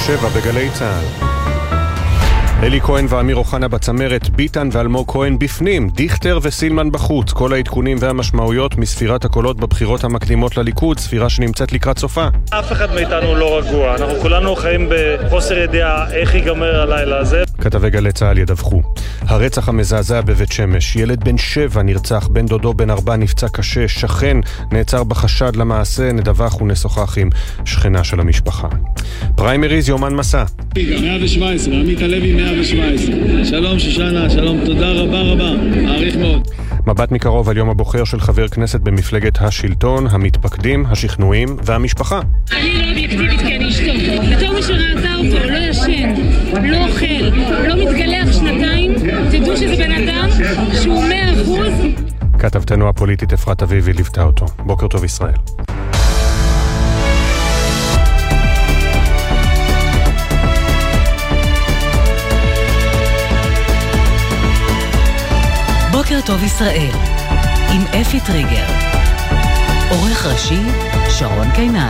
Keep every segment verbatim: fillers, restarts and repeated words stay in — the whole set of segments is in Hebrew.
שבע בגלי צה"ל. אלי כהן ואמיר אוחנה בצמרת, ביטן ואלמוג כהן בפנים, דיכטר וסילמן בחוץ. כל העדכונים והמשמעויות מספירת הקולות בבחירות המקדימות לליכוד, ספירה שנמצאת לקראת סופה. אף אחד מאיתנו לא רגוע, אנחנו כולנו חיים בחוסר ידיעה איך ייגמר הלילה הזה. כתבי גלי צה"ל ידווחו. הרצח המזעזע בבית שמש, ילד בן שבע נרצח, בן דודו בן ארבע נפצע קשה, שכן נעצר בחשד למעשה, נדווח ונשוחח עם שכנה של המשפחה. פריימריז יומן מסע. מאה ושבע עשרה, עמית הלוי מאה ושבע עשרה. שלום שושנה, שלום, תודה רבה רבה, מעריך מאוד. מבט מקרוב על יום הבוחר של חבר כנסת במפלגת השלטון, המתפקדים, השכנועים והמשפחה. אני לא אובייקטיבית כי אני אשתו. בתור מי שראתה אותו, לא ישן, לא אוכל, לא מתגלח שנתיים, תדעו שזה בן אדם שהוא מאה אחוז. כתבתנו הפוליטית אפרת אביבי ליוותה אותו. בוקר טוב ישראל. בוקר טוב ישראל, עם אפי טריגר. עורך ראשי, שרון קינן.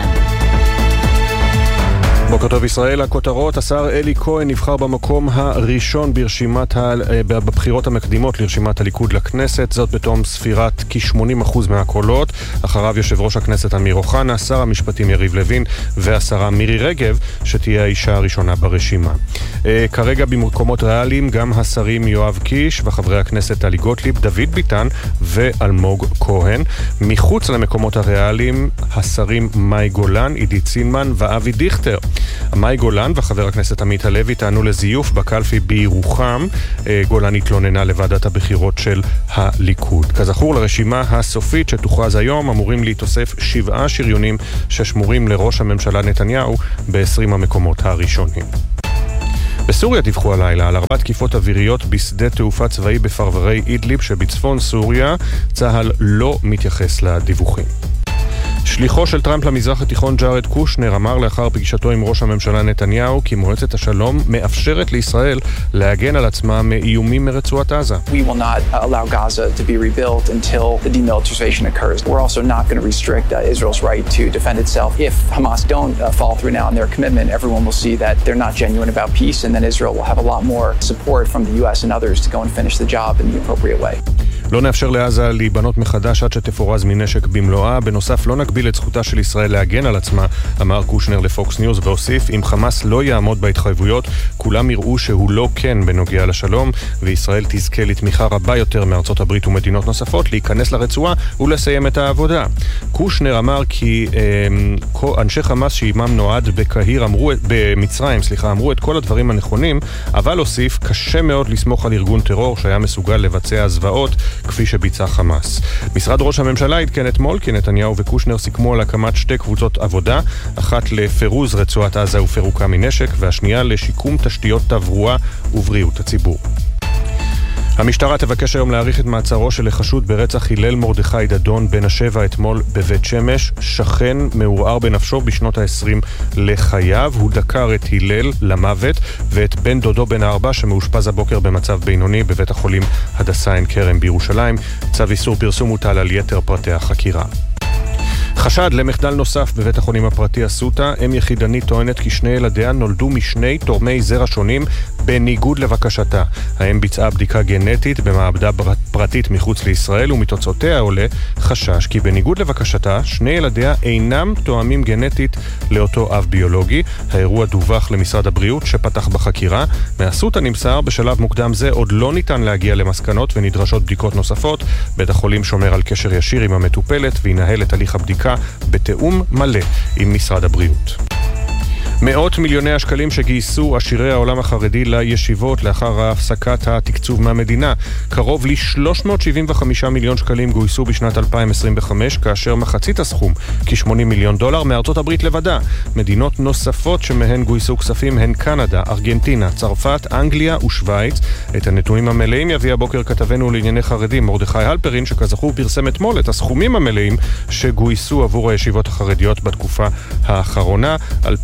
בוקר טוב ישראל, הכותרות. השר אלי כהן נבחר במקום הראשון ברשימת ה... בבחירות המקדימות לרשימת הליכוד לכנסת, זאת בתום ספירת כ-שמונים אחוז מהקולות. אחריו יושב ראש הכנסת אמיר אוחנה, שר המשפטים יריב לוין והשרה מירי רגב, שתהיה האישה הראשונה ברשימה. כרגע במקומות ריאליים גם השרים יואב קיש וחברי הכנסת טלי גוטליב, דוד ביטן ואלמוג כהן. מחוץ למקומות הריאליים השרים מאי גולן, עידית סילמן ואבי דיכטר. מאי גולן וחבר הכנסת עמית הלוי טענו לזיוף בקלפי בירוחם. גולן התלוננה לוועדת הבחירות של הליכוד. כזכור, לרשימה הסופית שתוכרז היום אמורים להתוסף שבעה שריונים ששמורים לראש הממשלה נתניהו ב-עשרים המקומות הראשונים. בסוריה דיווחו הלילה על ארבע תקיפות אוויריות בשדה תעופה צבאי בפרברי אידליב שבצפון סוריה. צה"ל לא מתייחס לדיווחים. שליחו של טראמפ למזרח התיכון ג'ארד קושנר אמר לאחר פגישתו עם ראש הממשלה נתניהו כי מועצת השלום מאפשרת לישראל להגן על עצמה מאיומים מרצועת עזה. We will not allow Gaza to be rebuilt until the demilitarization occurs. We're also not going to restrict uh, Israel's right to defend itself. If Hamas don't uh, follow through now on their commitment, everyone will see that they're not genuine about peace, and then Israel will have a lot more support from the U S and others to go and finish the job in the appropriate way. לא נאפשר לעזה להיבנות מחדש עד שתפורז מנשק במלואה. בנוסף, לא נגביל את זכותה של ישראל להגן על עצמה, אמר קושנר לפוקס ניוז, והוסיף, אם חמאס לא יעמוד בהתחייבויות, כולם יראו שהוא לא כן בנוגע לשלום, וישראל תזכה לתמיכה רבה יותר מארצות הברית ומדינות נוספות להיכנס לרצועה ולסיים את העבודה. קושנר אמר כי אה, אנשי חמאס שעימם נועד בקהיר אמרו, במצרים, סליחה, אמרו את כל הדברים הנכונים, אבל הוסיף, קשה מאוד לסמוך על ארגון טרור שהיה מסוגל לבצע הזוועות כפי שביצע חמאס. משרד ראש הממשלה התקן אתמול כי נתניהו וקושנר סיכמו על הקמת שתי קבוצות עבודה, אחת לפירוז רצועת עזה ופירוקה מנשק, והשנייה לשיקום תשתיות תברואה ובריאות הציבור. המשטרה תבקש היום להאריך את מעצרו של החשוד ברצח הלל מרדכי דדון בן השבע אתמול בבית שמש. שכן מעורער בנפשו בשנות ה-עשרים לחייו. הוא דקר את הלל למוות ואת בן דודו בן הארבע שמאושפז הבוקר במצב בינוני בבית החולים הדסה עין כרם בירושלים. צו איסור פרסום הוטל על יתר פרטי החקירה. חשד למחדל נוסף בבית החולים הפרטי אסותא. אם יחידנית טוענת כי שני ילדיה נולדו משני תורמי זרע שונים בניגוד לבקשתה. האם ביצעה בדיקה גנטית במעבדה פרטית מחוץ לישראל, ומתוצאותיה עולה חשש כי בניגוד לבקשתה שני ילדיה אינם תואמים גנטית לאותו אב ביולוגי. האירוע דווח למשרד הבריאות שפתח בחקירה. מאסותא נמסר בשלב מוקדם זה עוד לא ניתן להגיע למסקנות ונדרשות בדיקות נוספות. בית החולים שומר על קשר ישיר עם המטופלת וינהל את הליך הבדיקה בתאום מלא עם משרד הבריאות. מאות מיליוני השקלים שגייסו עשירי העולם החרדי לישיבות לאחר הפסקת התקצוב מהמדינה. קרוב ל-שלוש מאות שבעים וחמישה מיליון שקלים גויסו בשנת אלפיים עשרים וחמש, כאשר מחצית הסכום, כ-שמונים מיליון דולר, מארצות הברית לבדה. מדינות נוספות שמהן גויסו כספים הן קנדה, ארגנטינה, צרפת, אנגליה ושוויץ. את הנתונים המלאים יביא הבוקר כתבנו לענייני חרדים מרדכי הלפרין, שכזכור פרסם אתמול את הסכומים המלאים שגויסו עבור הישיבות החרדיות בתקופה האחרונה. על פי פירוט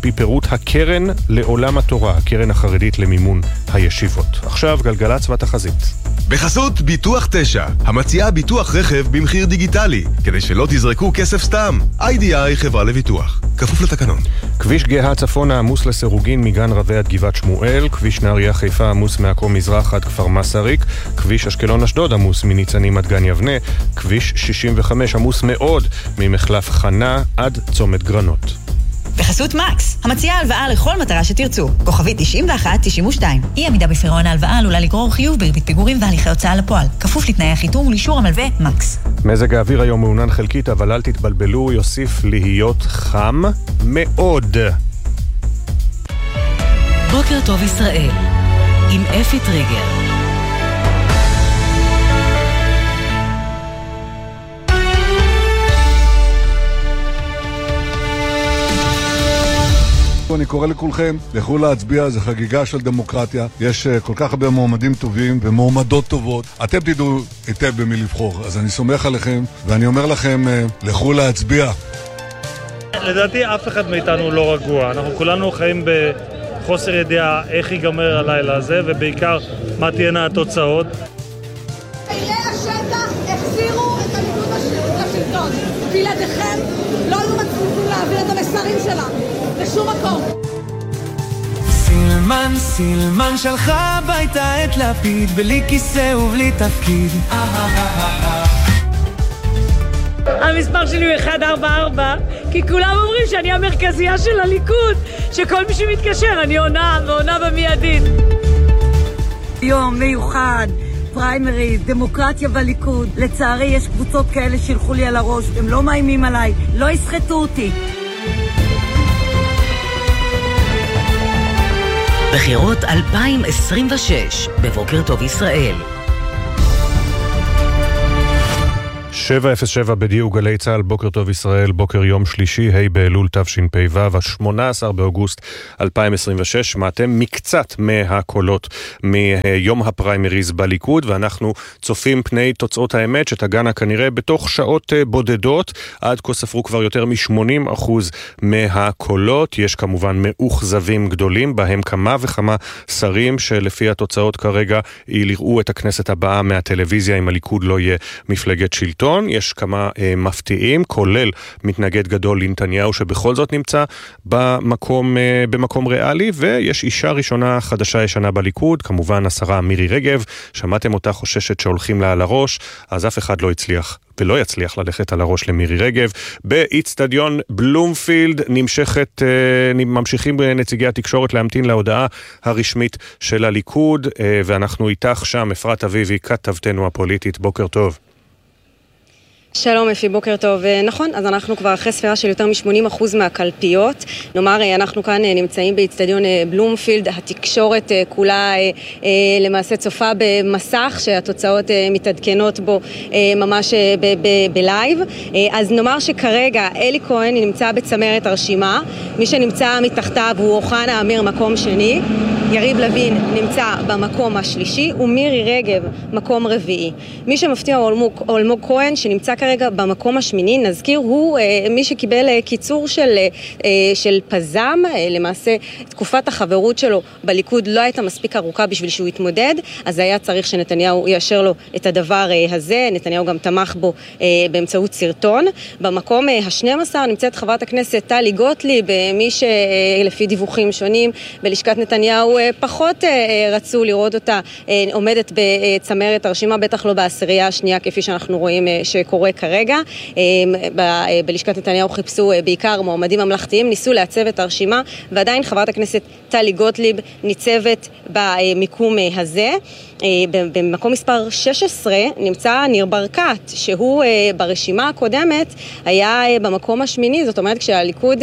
באמצעות הקרן לעולם התורה, הקרן החרדית למימון הישיבות. עכשיו גלגלצ והתחזית. בחסות ביטוח תשע, המציעה ביטוח רכב במחיר דיגיטלי, כדי שלא תזרקו כסף סתם. איי די איי חברה לביטוח, כפוף לתקנון. כביש גאה צפונה עמוס לסירוגין מגן רבי עד גבעת שמואל, כביש נהריה חיפה עמוס מעכו מזרח עד כפר מסריק, כביש אשקלון אשדוד עמוס מניצנים עד גן יבנה, כביש שישים וחמש עמוס מאוד ממחלף חנה עד צומת גרנות. בחסות מקס, המציעה הלוואה לכל מטרה שתרצו. כוכבית תשעים ואחת תשעים ושתיים. אי עמידה בפירעון ההלוואה עלולה לגרור חיוב בריבית פיגורים והליכי הוצאה לפועל. כפוף לתנאי החיתום ולאישור המלווה מקס. מזג האוויר היום מעונן חלקית, אבל אל תתבלבלו, יוסיף להיות חם מאוד. בוקר טוב ישראל, עם אפי טריגר. אני קורא לכולכם, לכו להצביע, זה חגיגה של דמוקרטיה, יש uh, כל כך הרבה מועמדים טובים ומועמדות טובות, אתם תדעו היטב במי לבחור, אז אני סומך עליכם ואני אומר לכם, uh, לכו להצביע. לדעתי אף אחד מאיתנו לא רגוע, אנחנו כולנו חיים בחוסר ידיעה איך ייגמר הלילה הזה, ובעיקר מה תהיינה התוצאות. פעילי השטח החזירו את הליכוד לשלטון, בלעדיכם לא היו מצליחים להעביר את המסרים שלנו בשום מקום. סילמן, סילמן שלחה הביתה את לפיד בלי כיסא ובלי תפקיד. המספר שלי הוא אחת ארבע ארבע, כי כולם אומרים שאני המרכזייה של הליכוד, שכל מי שמתקשר אני עונה ועונה במיידית. יום מיוחד, פריימריז, דמוקרטיה בליכוד. לצערי יש קבוצות כאלה שילכו לי על הראש, הם לא מאיימים עליי, לא יסחטו אותי. בחירות אלפיים עשרים ושש, בבוקר טוב ישראל. שבע אפס שבע בדיוק גלי צהל, בוקר טוב ישראל, בוקר יום שלישי, ה' באלול תשפ"ו, ה-שמונה עשר באוגוסט אלפיים עשרים ושש, שמעתם מקצת מהקולות מיום הפריימריז בליכוד, ואנחנו צופים פני תוצאות האמת שתגענה כנראה בתוך שעות בודדות, עד כה ספרו כבר יותר מ-שמונים אחוז מהקולות, יש כמובן מאוכזבים גדולים, בהם כמה וכמה שרים שלפי התוצאות כרגע יראו את הכנסת הבאה מהטלוויזיה, אם הליכוד לא יהיה מפלגת שלטון. יש כמה אה, מפתיעים, כולל מתנגד גדול לנתניהו שבכל זאת נמצא במקום, אה, במקום ריאלי, ויש אישה ראשונה חדשה ישנה בליכוד, כמובן השרה מירי רגב, שמעתם אותה חוששת שהולכים לה על הראש, אז אף אחד לא הצליח ולא יצליח ללכת על הראש למירי רגב. באצטדיון בלומפילד נמשכת, אה, ממשיכים נציגי התקשורת להמתין להודעה הרשמית של הליכוד, אה, ואנחנו איתך שם, אפרת אביבי, כתבתנו הפוליטית, בוקר טוב. שלום אפי, בוקר טוב. נכון, אז אנחנו כבר אחרי ספירה של יותר מ-שמונים אחוז מהקלפיות. נאמר, אנחנו כאן נמצאים באצטדיון בלומפילד, התקשורת כולה למעשה צופה במסך שהתוצאות מתעדכנות בו ממש בלייב. אז נאמר שכרגע אלי כהן נמצא בצמרת הרשימה, מי שנמצא מתחתיו הוא אוחנה אמיר מקום שני, יריב לוין נמצא במקום השלישי ומירי רגב מקום רביעי. מי שמפתיע הוא אלמוג, אלמוג כהן שנמצא כרגע במקום השמיני, נזכיר, הוא אה, מי שקיבל אה, קיצור של, אה, של פזם, אה, למעשה תקופת החברות שלו בליכוד לא הייתה מספיק ארוכה בשביל שהוא יתמודד, אז היה צריך שנתניהו יאשר לו את הדבר אה, הזה, נתניהו גם תמך בו אה, באמצעות סרטון. במקום אה, ה-שנים עשר נמצאת חברת הכנסת טלי גוטליב, אה, מי שלפי דיווחים שונים בלשכת נתניהו אה, פחות אה, רצו לראות אותה אה, עומדת בצמרת הרשימה, בטח לא בעשירייה השנייה כפי שאנחנו רואים אה, שקורה כרגע. בלשכת נתניהו חיפשו בעיקר מועמדים ממלכתיים, ניסו לעצב את הרשימה, ועדיין חברת הכנסת טלי גוטליב ניצבת במיקום הזה. במקום מספר שש עשרה נמצא ניר ברקת, שהוא ברשימה הקודמת היה במקום השמיני, זאת אומרת כשהליכוד,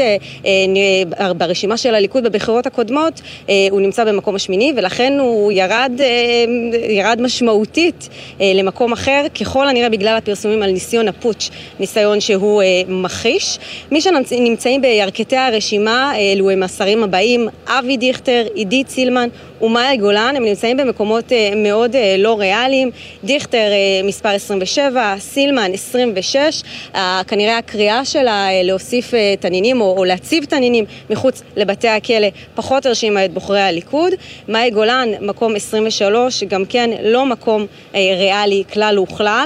ברשימה של הליכוד בבחירות הקודמות, הוא נמצא במקום השמיני, ולכן הוא ירד, ירד משמעותית למקום אחר, ככל הנראה בגלל הפרסומים על ניסיון ניסיון הפוטש, ניסיון שהוא מכחיש. מי שנמצאים בירכתי הרשימה, אלו הם השרים הבאים, אבי דיכטר, עידית סילמן ומאי גולן, הם נמצאים במקומות מאוד לא ריאליים. דיכטר מספר עשרים ושבע, סילמן עשרים ושש, כנראה הקריאה שלה להוסיף תנינים או, או להציב תנינים מחוץ לבתי הכלא פחות הרשימה את בוחרי הליכוד. מאי גולן מקום עשרים ושלוש, גם כן לא מקום ריאלי כלל וכלל.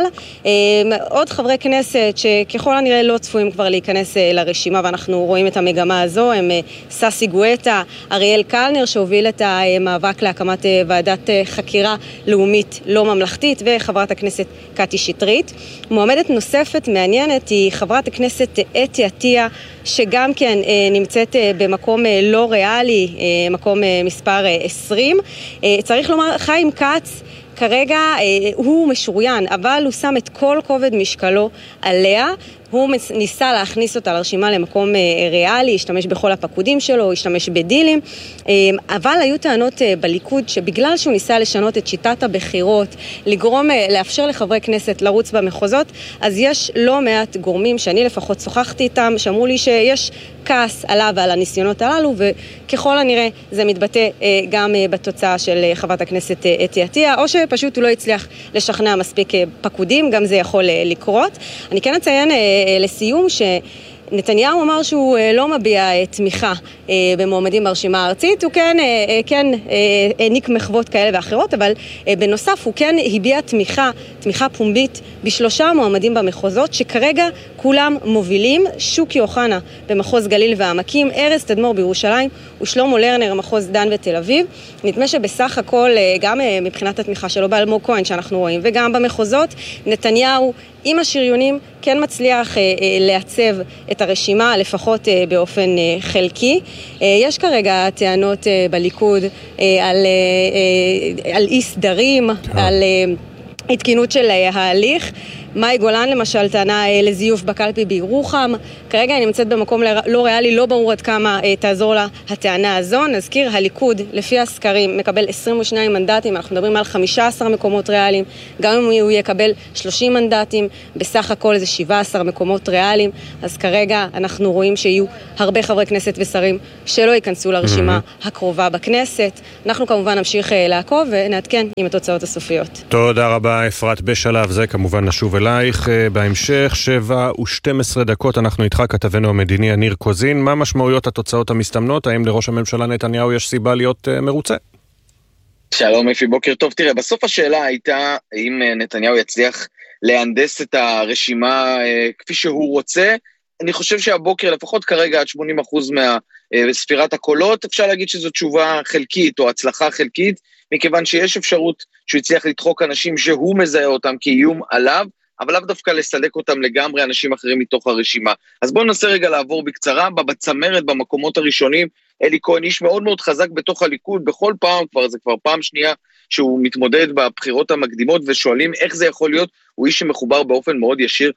עוד חברי כנסת שככל הנראה לא צפויים כבר להיכנס לרשימה, ואנחנו רואים את המגמה הזו, הם ססי גואטה, אריאל קלנר שהוביל את המאבק להקמת ועדת חקירה לאומית לא ממלכתית, וחברת הכנסת קטי שטרית. מועמדת נוספת מעניינת היא חברת הכנסת אתי עטיה, שגם כן נמצאת במקום לא ריאלי, מקום מספר עשרים. צריך לומר, חיים כץ כרגע הוא משוריין, אבל הוא שם את כל כובד משקלו עליה. הוא ניסה להכניס אותה לרשימה למקום ריאלי, השתמש בכל הפקודים שלו, השתמש בדילים, אבל היו טענות בליכוד שבגלל שהוא ניסה לשנות את שיטת הבחירות, לגרום, לאפשר לחברי כנסת לרוץ במחוזות, אז יש לא מעט גורמים שאני לפחות שוחחתי איתם, שאמרו לי שיש כעס עליו ועל הניסיונות הללו, וככל הנראה זה מתבטא גם בתוצאה של חברת הכנסת אתי עטיה, או שפשוט הוא לא הצליח לשכנע מספיק פקודים, גם זה יכול לקרות. אני כן אציין לסיום שנתניהו אמר שהוא לא מביע תמיכה במועמדים ברשימה הארצית, הוא כן, כן העניק מחוות כאלה ואחרות, אבל בנוסף הוא כן הביע תמיכה, תמיכה פומבית בשלושה מועמדים במחוזות, שכרגע כולם מובילים: שוקי אוחנה במחוז גליל והעמקים, ארז תדמור בירושלים ושלמה לרנר מחוז דן ותל אביב. נדמה שבסך הכל, גם מבחינת התמיכה שלו באלמוג כהן שאנחנו רואים, וגם במחוזות, נתניהו עם השריונים כן מצליח אה, אה, לעצב את הרשימה, לפחות אה, באופן אה, חלקי. אה, יש כרגע טענות אה, בליכוד אה, על, אה, אה, על אי סדרים, על אה, התקינות של אה, ההליך. מאי גולן למשל טענה אה, לזיוף בקלפי בירוחם. כרגע היא נמצאת במקום לא ריאלי, לא ברור עד כמה אה, תעזור לה הטענה הזו. נזכיר, הליכוד לפי הסקרים מקבל עשרים ושניים מנדטים, אנחנו מדברים על חמישה עשר מקומות ריאליים, גם אם הוא יקבל שלושים מנדטים, בסך הכל זה שבעה עשר מקומות ריאליים, אז כרגע אנחנו רואים שיהיו הרבה חברי כנסת ושרים שלא ייכנסו לרשימה mm-hmm. הקרובה בכנסת. אנחנו כמובן נמשיך אה, לעקוב ונעדכן עם התוצאות הסופיות. תודה רבה אפרת. בשלב זה כמובן נשוב אלייך בהמשך. שבע ושתים עשרה דקות אנחנו איתך, כתבנו המדיני יניר קוזין. מה משמעויות התוצאות המסתמנות? האם לראש הממשלה נתניהו יש סיבה להיות uh, מרוצה? שלום אפי, בוקר טוב. תראה, בסוף השאלה הייתה האם נתניהו יצליח להנדס את הרשימה uh, כפי שהוא רוצה. אני חושב שהבוקר, לפחות כרגע עד שמונים אחוז מספירת הקולות, אפשר להגיד שזו תשובה חלקית או הצלחה חלקית, מכיוון שיש אפשרות שהוא יצליח לדחוק אנשים שהוא מזהה אותם כאיום עליו, אבל לאו דווקא לסלק אותם לגמרי אנשים אחרים מתוך הרשימה. אז בואו ננסה רגע לעבור בקצרה. בצמרת, במקומות הראשונים, אלי כהן איש מאוד מאוד חזק בתוך הליכוד, בכל פעם, כבר זה כבר פעם שנייה שהוא מתמודד בבחירות המקדימות, ושואלים איך זה יכול להיות. הוא איש שמחובר באופן מאוד ישיר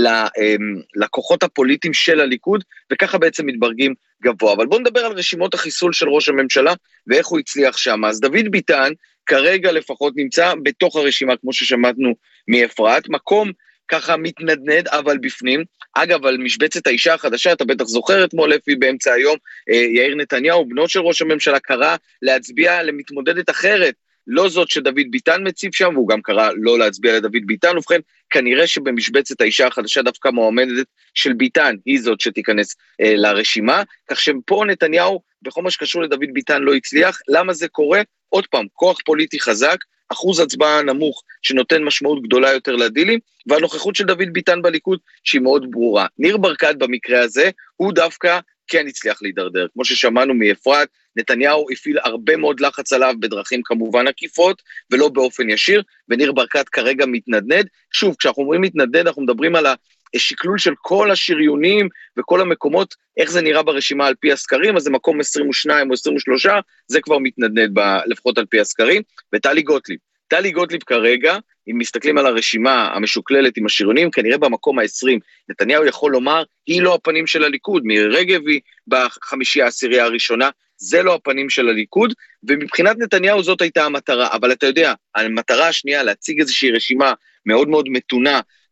לכוחות הפוליטיים של הליכוד, וככה בעצם מתברגים גבוה. אבל בואו נדבר על רשימות החיסול של ראש הממשלה, ואיך הוא הצליח שם. אז דוד ביטן, כרגע לפחות נמצא בתוך הרשימה, כמו ששמענו מאפרת, מקום ככה מתנדנד, אבל בפנים. אגב, על משבצת האישה החדשה, אתה בטח זוכר אתמול לפי באמצע היום, יאיר נתניהו, בנו של ראש הממשלה, קרא להצביע למתמודדת אחרת, לא זאת שדוד ביטן מציב שם, והוא גם קרא לא להצביע לדוד ביטן. ובכן, כנראה שבמשבצת האישה החדשה דווקא מועמדת של ביטן, היא זאת שתיכנס אה, לרשימה, כך שפה נתניהו, בכל מה שקשור לדוד ביטן, לא הצליח. למה זה קורה? עוד פעם, כוח פוליטי חזק, אחוז הצבעה נמוך שנותן משמעות גדולה יותר לדילים, והנוכחות של דוד ביטן בליכוד שהיא מאוד ברורה. ניר ברקת במקרה הזה, הוא דווקא כן הצליח להידרדר. כמו ששמענו מאפרת, נתניהו הפעיל הרבה מאוד לחץ עליו בדרכים כמובן עקיפות, ולא באופן ישיר, וניר ברקת כרגע מתנדנד. שוב, כשאנחנו אומרים מתנדנד, אנחנו מדברים על השקלול של כל השריונים וכל המקומות, איך זה נראה ברשימה על פי הסקרים, אז זה מקום עשרים ושניים או עשרים ושלוש, זה כבר מתנדנד ב, לפחות על פי הסקרים. וטלי גוטליב, טלי גוטליב כרגע, אם מסתכלים על הרשימה המשוקללת עם השריונים, כנראה במקום ה-עשרים, נתניהו יכול לומר, היא לא הפנים של הליכוד, מירי רגב היא בחמישי העשירייה הראשונה, זה לא הפנים של הליכוד, ומבחינת נתניהו זאת הייתה המטרה, אבל אתה יודע, המטרה השנייה להציג איזושהי רשימה מאוד מאוד מתונה,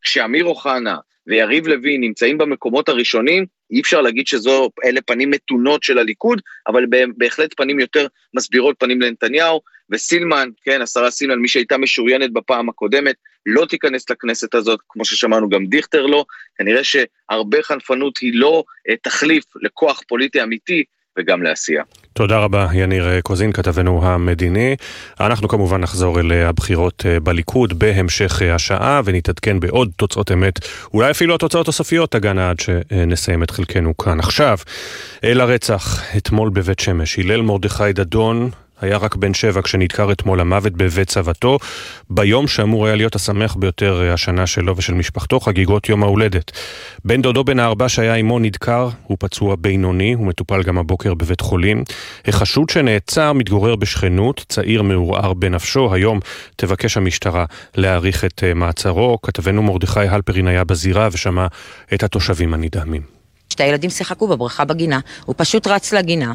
כשאמיר אוחנה ויריב לוין נמצאים במקומות הראשונים, אי אפשר להגיד שזו, אלה פנים מתונות של הליכוד, אבל בהחלט פנים יותר מסבירות פנים לנתניהו, וסילמן, כן, השרה סילמן, מי שהייתה משוריינת בפעם הקודמת, לא תיכנס לכנסת הזאת, כמו ששמענו גם דיכטר לא, כנראה שהרבה חנפנות היא לא תחליף לכוח פוליטי אמיתי, וגם לעשייה. תודה רבה, יניר קוזין, כתבנו המדיני. אנחנו כמובן נחזור אל הבחירות בליכוד בהמשך השעה, ונתעדכן בעוד תוצאות אמת, אולי אפילו התוצאות הסופיות תגענה עד שנסיים את חלקנו כאן. עכשיו, אל הרצח, אתמול בבית שמש, הלל מרדכי דדון, היה רק בן שבע כשנדקר אתמול המוות בבית סבתו, ביום שאמור היה להיות השמח ביותר השנה שלו ושל משפחתו, חגיגות יום ההולדת. בן דודו בן הארבע שהיה עמו נדקר, הוא פצוע בינוני, הוא מטופל גם הבוקר בבית חולים. החשוד שנעצר מתגורר בשכנות, צעיר מעורער בנפשו, היום תבקש המשטרה להאריך את מעצרו. כתבנו מרדכי הלפרין היה בזירה ושמע את התושבים הנדהמים. שתי ילדים שיחקו בבריכה בגינה, הוא פשוט רץ לגינה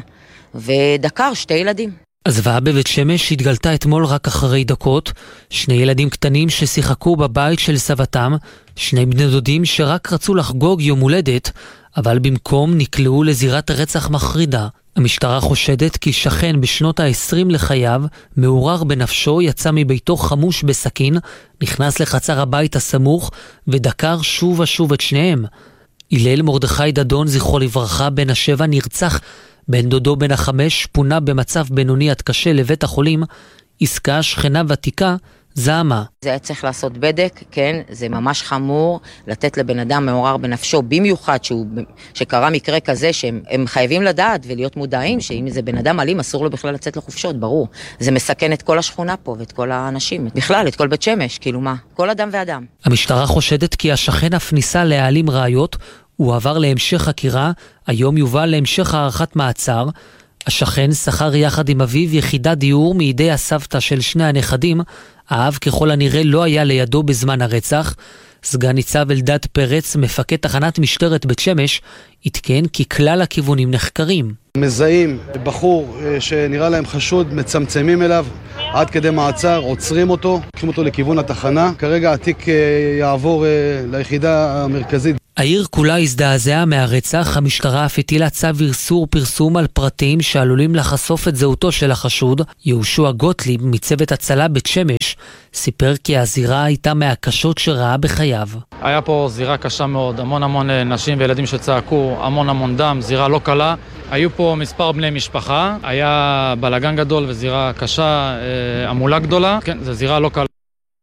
ודקר שתי ילדים. הזוועה בבית שמש התגלתה אתמול רק אחרי דקות, שני ילדים קטנים ששיחקו בבית של סבתם, שני בני דודים שרק רצו לחגוג יום הולדת, אבל במקום נקלעו לזירת הרצח מחרידה. המשטרה חושדת כי שכן בשנות ה-עשרים לחייו, מעורר בנפשו, יצא מביתו חמוש בסכין, נכנס לחצר הבית הסמוך ודקר שוב ושוב את שניהם. הלל מרדכי דדון, זכרו לברכה, בן השבע, נרצח. בן דודו בן החמש פונה במצב בינוני עד קשה לבית החולים. עסקה שכנה ותיקה זעמה. זה היה צריך לעשות בדק, כן, זה ממש חמור לתת לבן אדם מעורר בנפשו, במיוחד שהוא, שקרה מקרה כזה שהם הם חייבים לדעת ולהיות מודעים שאם זה בן אדם אלים אסור לו בכלל לצאת לחופשות, ברור. זה מסכן את כל השכונה פה ואת כל האנשים, בכלל, את כל בית שמש, כאילו מה, כל אדם ואדם. המשטרה חושדת כי השכן אף ניסה להעלים ראיות, הוא עבר להמשך חקירה, היום יובל להמשך הערכת מעצר. השכן שכר יחד עם אביו יחידת דיור מידי הסבתא של שני הנכדים, האב ככל הנראה לא היה לידו בזמן הרצח. סגן ניצב אלדד פרץ, מפקד תחנת משטרת בית שמש, התקן כי כלל הכיוונים נחקרים. מזהים בחור שנראה להם חשוד, מצמצמים אליו עד כדי מעצר, עוצרים אותו, לוקחים אותו לכיוון התחנה. כרגע התיק יעבור ליחידה המרכזית. העיר כולה הזדעזעה מהרצח, המשטרה אף הטילה צו איסור פרסום על פרטים שעלולים לחשוף את זהותו של החשוד. יהושע גוטליב מצוות הצלה בית שמש סיפר כי הזירה הייתה מהקשות שראה בחייו. היה פה זירה קשה מאוד, המון המון נשים וילדים שצעקו, המון המון דם, זירה לא קלה. היו פה מספר בני משפחה, היה בלגן גדול וזירה קשה, עמולה גדולה, כן, זו זירה לא קלה.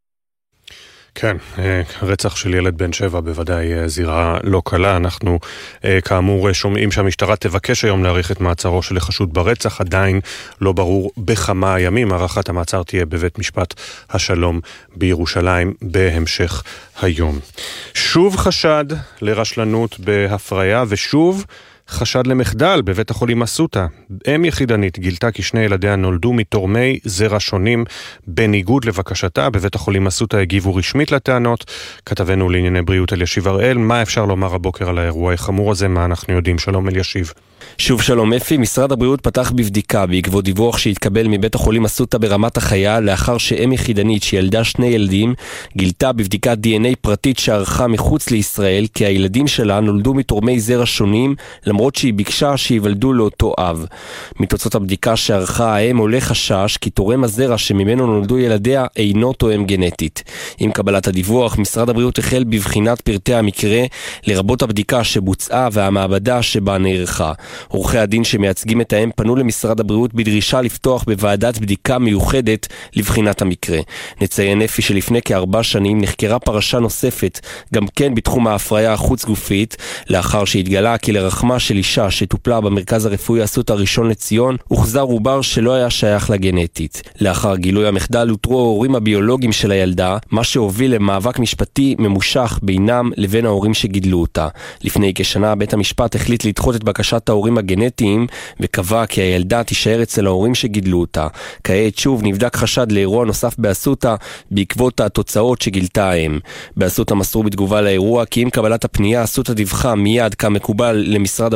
כן, רצח של ילד בן שבע בוודאי זירה לא קלה. אנחנו כאמור שומעים שהמשטרה תבקש היום להאריך את מעצרו של החשוד ברצח, עדיין לא ברור בכמה ימים. הארכת המעצר תהיה בבית משפט השלום בירושלים בהמשך היום. שוב חשד לרשלנות בהפריה ושוב חשד למחדל בבית החולים אסותא. אם יחידנית גילתה כי שני ילדיה נולדו מתורמי זרע שונים בניגוד לבקשתה. בבית החולים אסותא הגיבו רשמית לטענות. כתבנו לענייני בריאות אלישיב הראל, מה אפשר לומר הבוקר על האירוע החמור הזה, מה אנחנו יודעים? שלום אלישיב. שוב שלום אפי, משרד הבריאות פתח בבדיקה בעקבות דיווח שהתקבל מבית החולים אסותא ברמת החייל, לאחר שאם יחידנית שילדה שני ילדים גילתה בבדיקת די אן איי פרטית שערכה מחוץ לישראל כי הילדים שלה נולדו מתורמי זרע שונים, למרות שהיא ביקשה שיוולדו לאותו אב. מתוצאות הבדיקה שערכה האם עולה חשש כי תורם הזרע שממנו נולדו ילדיה אינו תואם גנטית. עם קבלת הדיווח, משרד הבריאות החל בבחינת פרטי המקרה, לרבות הבדיקה שבוצעה והמעבדה שבה נערכה. עורכי הדין שמייצגים את האם פנו למשרד הבריאות בדרישה לפתוח בוועדת בדיקה מיוחדת לבחינת המקרה. נציין אפי שלפני כארבע שנים נחקרה פרשה נוספת, גם כן בתחום ההפריה החוץ גופית, לאחר שהתגלה כי לרחמה של אישה שטופלה במרכז הרפואי אסותא ראשון לציון, הוחזר עובר שלא היה שייך לגנטית. לאחר גילוי המחדל הותרו ההורים הביולוגיים של הילדה, מה שהוביל למאבק משפטי ממושך בינם לבין ההורים שגידלו אותה. לפני כשנה בית המשפט החליט לדחות את בקשת ההורים הגנטיים וקבע כי הילדה תישאר אצל ההורים שגידלו אותה. כעת שוב נבדק חשד לאירוע נוסף באסותא בעקבות התוצאות שגילתה האם. באסותא מסרו בתגובה לאירוע כי עם קבלת הפנייה אסותא דיווחה מיד כמקובל למשרד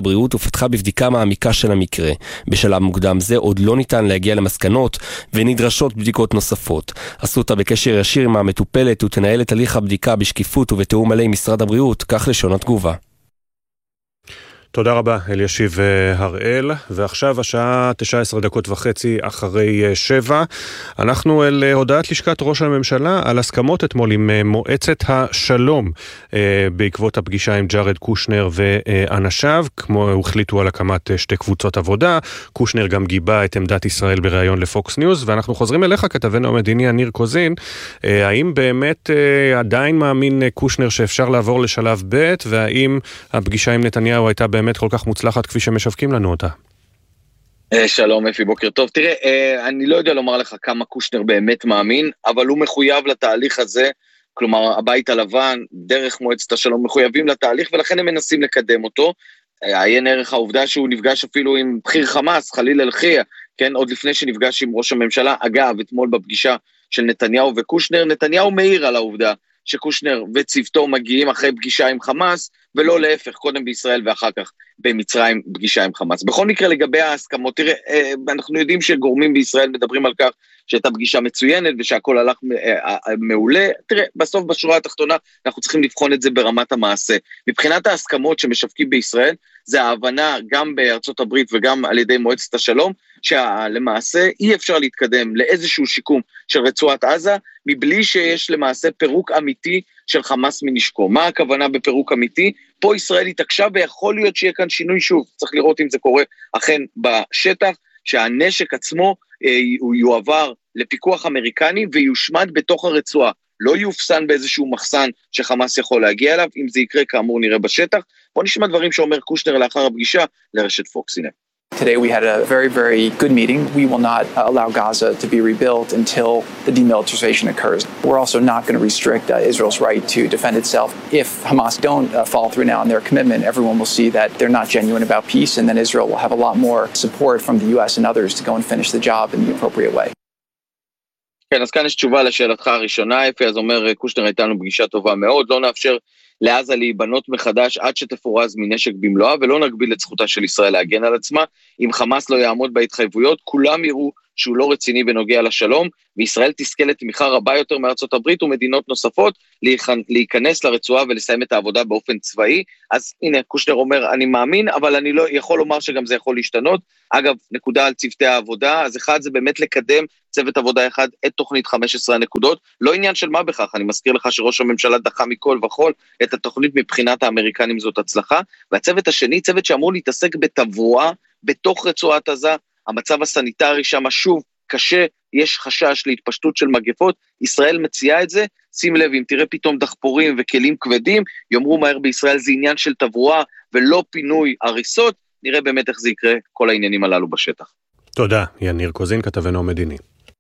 הבריאות ופתחה בבדיקה מעמיקה של המקרה. בשלב מוקדם זה עוד לא ניתן להגיע למסקנות ונדרשות בדיקות נוספות. אסותא בקשר ישיר עם המטופלת ותנהל את הליך הבדיקה בשקיפות ובתיאום מלא עם משרד הבריאות, כך לשון התגובה. תודה רבה, אלישיב הראל. ועכשיו השעה תשע עשרה דקות וחצי אחרי שבע. אנחנו אל הודעת לשכת ראש הממשלה על הסכמות אתמול עם מועצת השלום בעקבות הפגישה עם ג'ארד קושנר ואנשיו. כמו החליטו על הקמת שתי קבוצות עבודה. קושנר גם גיבה את עמדת ישראל בריאיון לפוקס ניוז, ואנחנו חוזרים אליך, כתבנו המדיני יניר קוזין. האם באמת עדיין מאמין קושנר שאפשר לעבור לשלב ב', והאם הפגישה עם נתניהו הייתה באמת באמת כל כך מוצלחת כפי שמשווקים לנו אותה? שלום אפי, בוקר טוב. תראה, אני לא יודע לומר לך כמה קושנר באמת מאמין, אבל הוא מחויב לתהליך הזה, כלומר הבית הלבן, דרך מועצת השלום, מחויבים לתהליך, ולכן הם מנסים לקדם אותו. עיין ערך העובדה שהוא נפגש אפילו עם בחיר חמאס, חליל אל-חיה, כן, עוד לפני שנפגש עם ראש הממשלה. אגב, אתמול בפגישה של נתניהו וקושנר, נתניהו מעיר על העובדה שקושנר וצוותו מגיעים אחרי פגישה עם חמאס, ולא להפך, קודם בישראל ואחר כך במצרים פגישה עם חמאס. בכל מקרה לגבי ההסכמות, תראה, אנחנו יודעים שגורמים בישראל מדברים על כך שהייתה פגישה מצוינת ושהכל הלך מעולה. תראה, בסוף בשורה התחתונה אנחנו צריכים לבחון את זה ברמת המעשה. מבחינת ההסכמות שמשווקים בישראל, זה ההבנה גם בארצות הברית וגם על ידי מועצת השלום, שלמעשה אי אפשר להתקדם לאיזשהו שיקום של רצועת עזה, מבלי שיש למעשה פירוק אמיתי של חמאס מנשקו. מה הכוונה בפירוק אמיתי? פה ישראל התעקשה ויכול להיות שיהיה כאן שינוי שוב. צריך לראות אם זה קורה אכן בשטח, שהנשק עצמו אה, הוא יועבר לפיקוח אמריקני ויושמד בתוך הרצועה. לא יופסן באיזשהו מחסן שחמאס יכול להגיע אליו. אם זה יקרה, כאמור נראה בשטח. בוא נשמע דברים שאומר קושנר לאחר הפגישה לרשת פוקס. הנה. Today we had a very, very good meeting. We will not allow Gaza to be rebuilt until the demilitarization occurs. We're also not going to restrict uh, Israel's right to defend itself. If Hamas don't uh, follow through now on their commitment, everyone will see that they're not genuine about peace, and then Israel will have a lot more support from the U S and others to go and finish the job in the appropriate way. כן, אז כאן יש תשובה לשאלתך הראשונה, אפי, אז אומר קושנר, הייתה לנו פגישה טובה מאוד, לא נאפשר לעזה להיבנות מחדש עד שתפורז מנשק במלואה, ולא נגביל את זכותה של ישראל להגן על עצמה. אם חמאס לא יעמוד בהתחייבויות, כולם יראו שהוא לא רציני בנוגע לשלום, וישראל תזכה לתמיכה רבה יותר מארצות הברית ומדינות נוספות להיכנס לרצועה ולסיים את העבודה באופן צבאי. אז הנה, קושנר אומר, אני מאמין, אבל אני לא יכול לומר שגם זה יכול להשתנות. אגב, נקודה על צוותי העבודה, אז אחד זה באמת לקדם צוות עבודה אחד את תוכנית חמש עשרה הנקודות, לא עניין של מה בכך, אני מזכיר לך שראש הממשלה דחה מכל וכל את התוכנית מבחינת האמריקנים, זאת הצלחה. והצוות השני, צוות שאמור להתעסק בתברואה בתוך רצועת עזה, המצב הסניטרי שם שוב קשה, יש חשש להתפשטות של מגפות, ישראל מציעה את זה. שים לב, אם תראה פתאום דחפורים וכלים כבדים, יאמרו מהר בישראל זה עניין של תברואה ולא פינוי הריסות, נראה באמת איך זה יקרה כל העניינים הללו בשטח. תודה, יניר קוזין, כתבנו המדיני.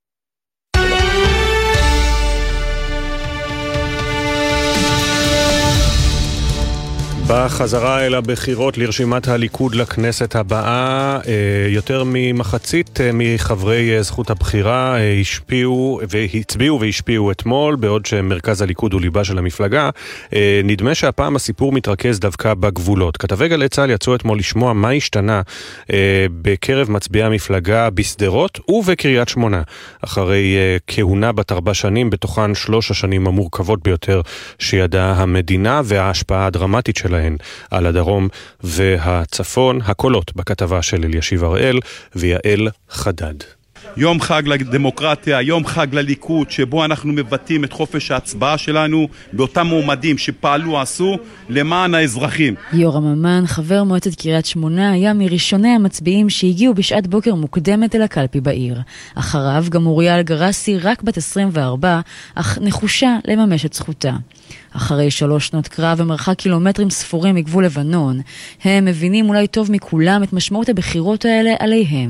בחזרה אל הבחירות לרשימת הליכוד לכנסת הבאה, יותר ממחצית מחברי זכות הבחירה השפיעו והצביעו והשפיעו אתמול, בעוד שמרכז הליכוד הוא ליבה של המפלגה. נדמה שהפעם הסיפור מתרכז דווקא בגבולות. כתבי גלי צה"ל יצאו אתמול לשמוע מה השתנה בקרב מצביעי המפלגה בסדרות ובקריית שמונה, אחרי כהונה בת ארבע שנים, בתוכן שלוש השנים המורכבות ביותר שידעה המדינה, וההשפעה הדרמטית שלהן על הדרום והצפון. הקולות בכתבה של אלישיב הראל ויעל חדד. יום חג לדמוקרטיה, יום חג לליכוד, שבו אנחנו מבטאים את חופש ההצבעה שלנו באותם מועמדים שפעלו, עשו למען האזרחים. יורם ממן, חבר מועצת קריית שמונה, היה מראשוני המצביעים שהגיעו בשעת בוקר מוקדמת אל הקלפי בעיר. אחריו גם אוריה אלגרסי, רק בת עשרים וארבע, אך נחושה לממש את זכותה. אחרי שלוש שנות קרב ומרחק קילומטרים ספורים מגבול לבנון, הם מבינים אולי טוב מכולם את משמעות הבחירות האלה עליהם.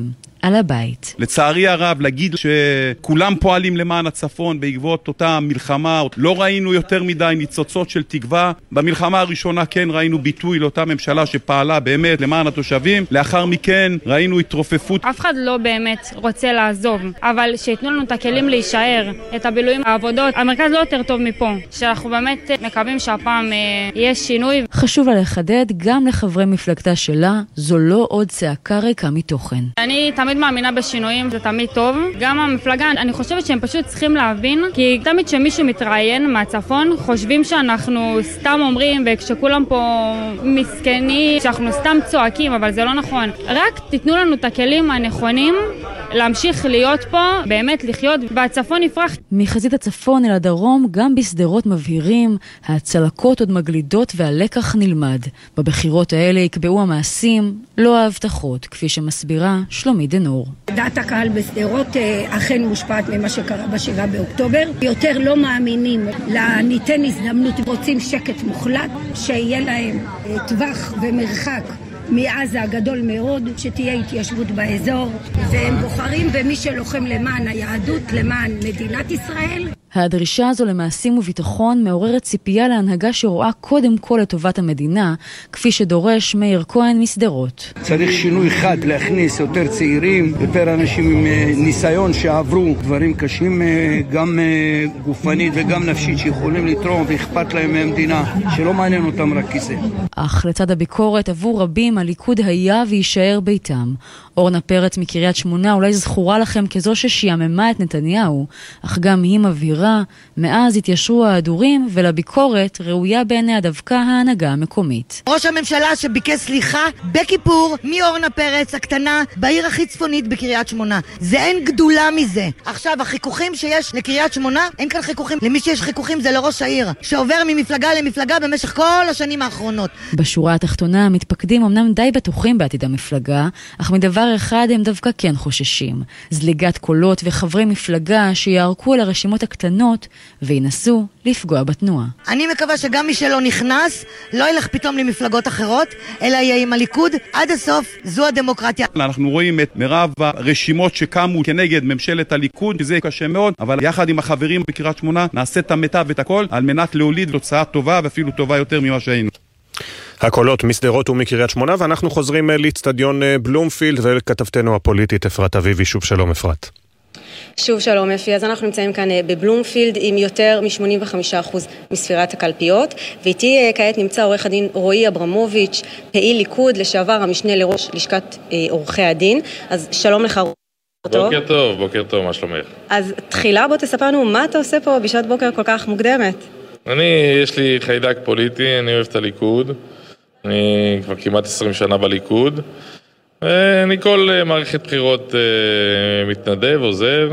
על הבית. לצערי הרב, להגיד שכולם פועלים למען הצפון בעקבות אותה מלחמה, לא ראינו יותר מדי ניצוצות של תקווה. במלחמה הראשונה כן ראינו ביטוי לאותה ממשלה שפעלה באמת למען התושבים. לאחר מכן ראינו התרופפות. אף אחד לא באמת רוצה לעזוב, אבל שיתנו לנו את הכלים להישאר, את הבילויים, העבודות. המרכז לא יותר טוב מפה, שאנחנו באמת מקווים שהפעם אה, יהיה שינוי. חשוב לה לחדד גם לחברי מפלגתה שלה, זו לא עוד צעקה ריקה מתוכן. אני תמיד מאמינה בשינויים, זה תמיד טוב. גם המפלגה, אני חושבת שהם פשוט צריכים להבין, כי תמיד שמישהו מתראיין מהצפון, חושבים שאנחנו סתם אומרים, וכשכולם פה מסכנים, שאנחנו סתם צועקים, אבל זה לא נכון. רק תיתנו לנו את הכלים הנכונים, להמשיך להיות פה, באמת לחיות, והצפון יפרח. מחזית הצפון אל הדרום, גם בסדרות מבהירים, הצלקות עוד מגלידות והלקח נלמד. בבחירות האלה יקבעו המעשים, לא ההבטחות, כפי שמסבירה שלומית דנור. דעת הקהל בסדרות אכן מושפעת ממה שקרה בשבעה באוקטובר. יותר לא מאמינים לניתן הזדמנות, רוצים שקט מוחלט, שיהיה להם טווח ומרחק מעזה הגדול מאוד, שתהיה התיישבות באזור, והם בוחרים במי שלוחם למען היהדות, למען מדינת ישראל. הדרישה הזו למעשים וביטחון מעוררת ציפייה להנהגה שרואה קודם כל לטובת המדינה, כפי שדורש מאיר כהן מסדרות. צריך שינוי חד, להכניס יותר צעירים, יותר אנשים עם ניסיון שעברו דברים קשים, גם גופנית וגם נפשית, שיכולים לתרום ואכפת להם מהמדינה, שלא מעניין אותם רק כיסא. אך לצד הביקורת עבור רבים הליכוד היה ויישאר ביתם. אורנה פרץ מקריית שמונה אולי זכורה לכם כזו ששיעממה את נתניהו, אך גם היא מבהירה, מאז התיישרו ההדורים ולביקורת ראויה בעיני דווקא ההנהגה המקומית. ראש הממשלה שביקש סליחה בכיפור מאורנה פרץ הקטנה בעיר הכי צפונית בקריית שמונה. זה אין גדולה מזה. עכשיו החיכוכים שיש לקריית שמונה, אין כאן חיכוכים. למי שיש חיכוכים זה לראש העיר, שעובר ממפלגה למפלגה במשך כל השנים האחרונות. בשורה התחתונה המתפקדים אמנם די בטוחים בעתיד המפלגה, אך מדבר אחד הם דווקא כן חוששים. זליגת קולות וחברי מפלגה שיערקו על הרשימות הקטנות וינסו לפגוע בתנועה. אני מקווה שגם מי שלא נכנס לא ילך פתאום למפלגות אחרות, אלא יהיה עם הליכוד עד הסוף. זו הדמוקרטיה. אנחנו רואים את מרב הרשימות שקמו כנגד ממשלת הליכוד, שזה קשה מאוד, אבל יחד עם החברים בקריית שמונה נעשה את המיטב ואת הכל על מנת להוליד תוצאה טובה ואפילו טובה יותר ממה שהיינו. הקולות מסדרות ומקריית שמונה, ואנחנו חוזרים לאצטדיון בלומפילד ולכתבתנו הפוליטית אפרת אביבי. שוב שלום אפרת. שוב שלום אפי, אז אנחנו נמצאים כאן בבלומפילד עם יותר מ-שמונים וחמישה אחוז מספירת הקלפיות, ואיתי כעת נמצא עורך הדין רועי אברמוביץ', פעיל ליכוד, לשעבר המשנה לראש לשכת עורכי הדין. אז שלום לך. בוקר טוב, בוקר טוב, מה שלומך? אז תחילה בוא תספר לנו מה אתה עושה פה בשעת בוקר כל כך מוקדמת. אני, יש לי חיידק פוליטי, אני אוהב את הליכוד, אני כבר כמעט עשרים שנה בליכוד, ואני כל מערכת בחירות מתנדב, עוזר,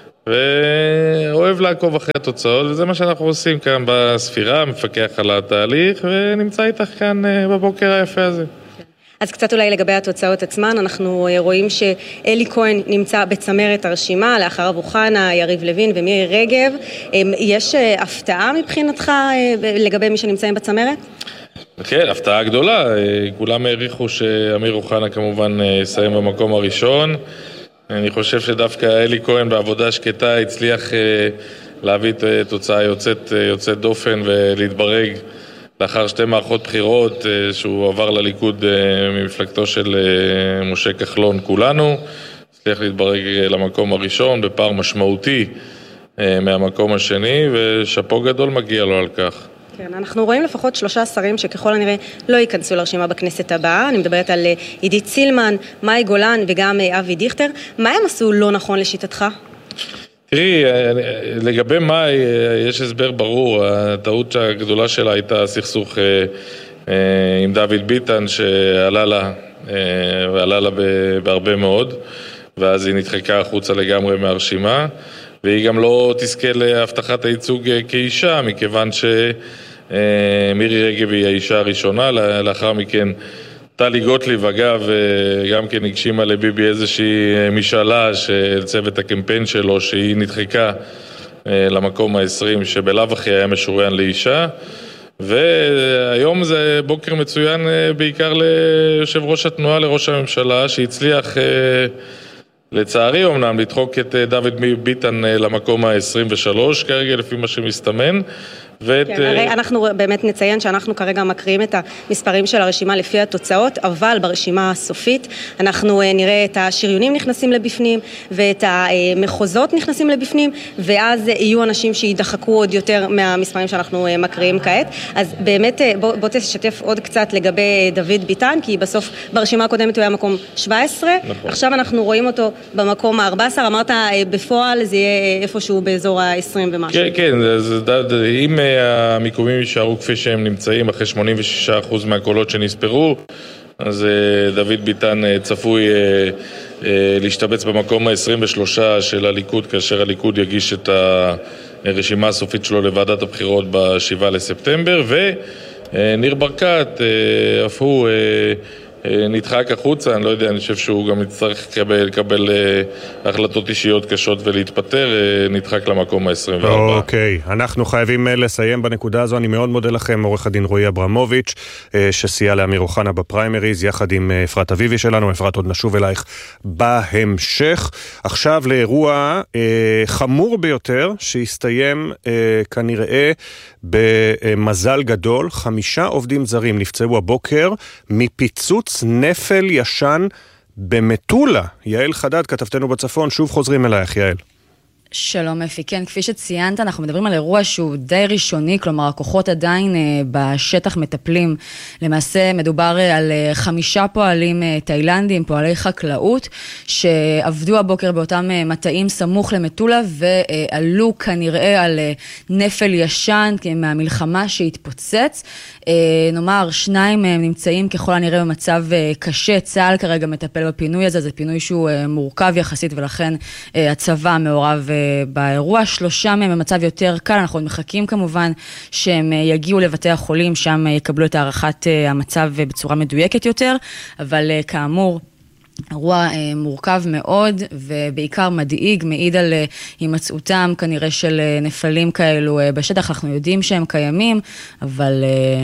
ואוהב לעקוב אחרי התוצאות, וזה מה שאנחנו עושים כאן בספירה, מפקח על התהליך, ונמצא איתך כאן בבוקר היפה הזה. אז קצת אולי לגבי התוצאות עצמן, אנחנו רואים שאלי כהן נמצא בצמרת הרשימה, לאחר אוחנה, יריב לוין ומירי רגב. יש הפתעה מבחינתך לגבי מי שנמצאים בצמרת? כן, הפתעה גדולה. כולם העריכו שאמיר אוחנה כמובן יסיים במקום הראשון. אני חושב שדווקא אלי כהן בעבודה שקטה הצליח להביא את תוצאה יוצאת, יוצאת דופן ולהתברג לאחר שתי מערכות בחירות שהוא עבר לליכוד ממפלגתו של משה כחלון כולנו, הצליח להתברג למקום הראשון בפער משמעותי מהמקום השני, ושפו גדול מגיע לו על כך. כן, אנחנו רואים לפחות שלושה שרים שככל הנראה לא ייכנסו לרשימה בכנסת הבאה. אני מדברת על עידית סילמן, מאי גולן וגם אבי דיכטר. מה הם עשו לא נכון לשיטתך? תראי, לגבי מאי יש הסבר ברור. הטעות הגדולה שלה הייתה סכסוך עם דוד ביטן שעלה לה, ועלה לה בהרבה מאוד, ואז היא נדחקה החוצה לגמרי מהרשימה, והיא גם לא תזכה להבטחת הייצוג כאישה, מכיוון שמירי רגב היא האישה הראשונה. לאחר מכן טלי גוטליב, אגב, גם כן הגשימה לביבי איזושהי משאלה של צוות הקמפיין שלו, שהיא נדחקה למקום ה-עשרים, שבלאו הכי היה משוריין לאישה. והיום זה בוקר מצוין בעיקר ליושב ראש התנועה לראש הממשלה, שהצליח לצערי אומנם לדחוק את דוד ביטן למקום ה-עשרים ושלוש כרגע לפי מה שמסתמן. ואת... כן, הרי אנחנו באמת נציין שאנחנו כרגע מקריאים את המספרים של הרשימה לפי התוצאות, אבל ברשימה הסופית אנחנו נראה את השריונים נכנסים לבפנים ואת המחוזות נכנסים לבפנים, ואז יהיו אנשים שידחקו עוד יותר מהמספרים שאנחנו מקריאים כעת. אז באמת בוא, בוא תשתף עוד קצת לגבי דוד ביטן, כי בסוף ברשימה הקודמת הוא היה מקום שבע עשרה, נכון. עכשיו אנחנו רואים אותו במקום ה-ארבע עשרה, אמרת בפועל זה יהיה איפשהו באזור ה-עשרים ומשהו. כן, כן, זה, זה, אם המיקומים יישארו כפי שהם נמצאים אחרי שמונים ושישה אחוז מהקולות שנספרו, אז דוד ביטן צפוי להשתבץ במקום ה-עשרים ושלוש של הליכוד, כאשר הליכוד יגיש את הרשימה הסופית שלו לוועדת הבחירות ב-שבעה לספטמבר, וניר ברקת אף הוא נדחק החוצה, אני לא יודע, אני חושב שהוא גם יצטרך לקבל, לקבל אה, החלטות אישיות קשות ולהתפטר, אה, נדחק למקום ה-עשרים וארבע. אוקיי, אנחנו חייבים לסיים בנקודה הזו. אני מאוד מודה לכם, עורך הדין רועי אברמוביץ', אה, שסייע לאמיר אוחנה בפריימריז, יחד עם אה, אפרת אביבי שלנו. אפרת, עוד נשוב אלייך בהמשך. עכשיו לאירוע אה, חמור ביותר, שהסתיים אה, כנראה במזל גדול. חמישה עובדים זרים נפצעו הבוקר מפיצוץ נפל ישן במטולה. יעל חדד, כתבתנו בצפון, שוב חוזרים אלייך, יעל. שלום אפי, כן, כפי שציינת, אנחנו מדברים על אירוע שהוא די ראשוני, כלומר הכוחות עדיין אה, בשטח מטפלים. למעשה מדובר אה, על אה, חמישה פועלים אה, תאילנדים, פועלי חקלאות, שעבדו הבוקר באותם אה, מטעים סמוך למטולה, ועלו כנראה על אה, נפל ישן מהמלחמה שהתפוצץ. אה, נאמר, שניים מהם נמצאים ככל הנראה במצב אה, קשה, צה"ל כרגע מטפל בפינוי הזה, זה פינוי שהוא אה, מורכב יחסית, ולכן אה, הצבא מעורב באירוע. שלושה מהם במצב יותר קל, אנחנו מחכים כמובן שהם יגיעו לבתי החולים, שם יקבלו את הערכת המצב בצורה מדויקת יותר, אבל כאמור, אירוע מורכב מאוד ובעיקר מדאיג, מעיד על הימצאותם כנראה של נפלים כאלו בשטח. אנחנו יודעים שהם קיימים, אבל